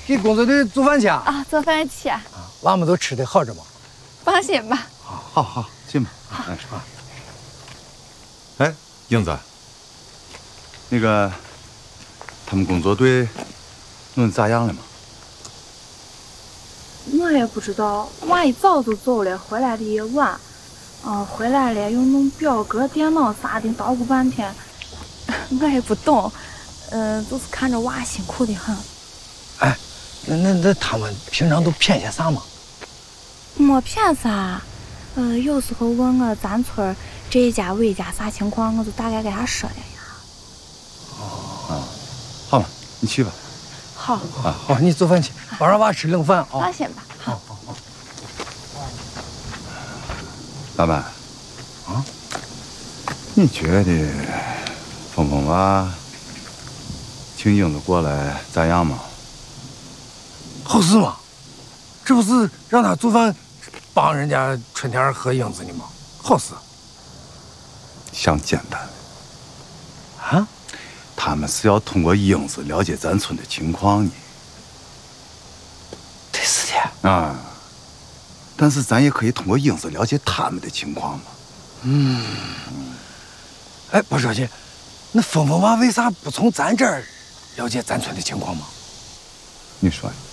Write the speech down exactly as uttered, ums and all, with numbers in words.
给工作队做饭去啊？ 啊，做饭去啊。 啊，娃们都吃的好着吗？ 放心吧。 好好进吧。哎啊。哎，英子，那个他们工作队弄咋样了吗？ 我也不知道，娃一早就走了，回来的也晚。嗯，回来了又弄表格、电脑啥的，捣鼓半天。 我也不懂，嗯、呃，就是看着娃辛苦的很。 哎，那那那他们平常都谝些啥嘛？ 没谝啥，呃，有时候问我咱村这一家伟家啥情况，我就大概给他说了呀。 哦，啊，好吧，你去吧。 好。 啊，好，你做饭去，别让娃吃冷饭啊。 放心吧。 好好好。 老板，啊，你觉得峰峰娃请英子过来咋样嘛？ 好事嘛，这不是让他做饭，帮人家春天和英子呢吗？好事。 想简单啊？ 他们是要通过英子了解咱村的情况呢。 这是的啊。但是咱也可以通过英子了解他们的情况嘛。 嗯。哎，不说去，那峰峰娃为啥不从咱这儿了解咱村的情况嘛？ 你说呢？